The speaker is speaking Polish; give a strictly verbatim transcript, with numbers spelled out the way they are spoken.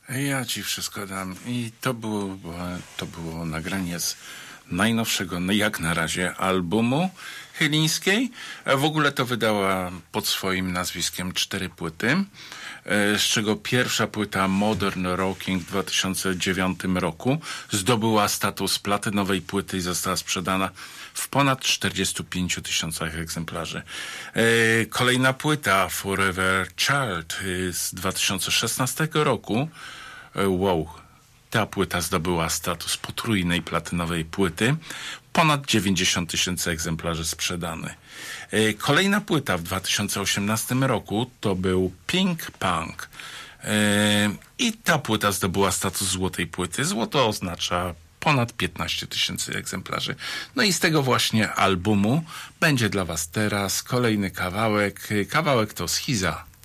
Ja ci wszystko dam. I to było, to było nagranie z najnowszego, no jak na razie, albumu Chylińskiej. W ogóle to wydała pod swoim nazwiskiem cztery płyty, z czego pierwsza płyta Modern Rocking w dwa tysiące dziewiątym roku zdobyła status platynowej płyty i została sprzedana w ponad czterdziestu pięciu tysiącach egzemplarzy. Kolejna płyta Forever Child z dwa tysiące szesnastego roku. Wow, ta płyta zdobyła status potrójnej platynowej płyty. Ponad dziewięćdziesiąt tysięcy egzemplarzy sprzedane. Kolejna płyta w dwa tysiące osiemnastym roku to był Pink Punk. I ta płyta zdobyła status złotej płyty. Złoto oznacza ponad piętnaście tysięcy egzemplarzy. No i z tego właśnie albumu będzie dla was teraz kolejny kawałek. Kawałek to Schiza.